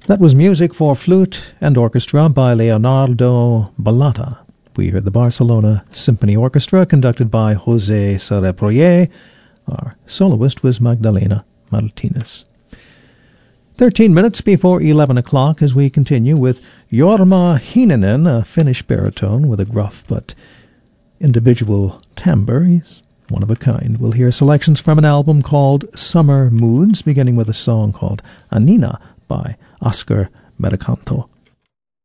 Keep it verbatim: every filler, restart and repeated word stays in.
That was music for flute and orchestra by Leonardo Balata. We heard the Barcelona Symphony Orchestra, conducted by José Cereproyer. Our soloist was Magdalena Martinez. Thirteen minutes before eleven o'clock as we continue with Jorma Heininen, a Finnish baritone with a gruff but individual timbre. He's one of a kind. We'll hear selections from an album called Summer Moods, beginning with a song called Anina by Oscar Mericanto.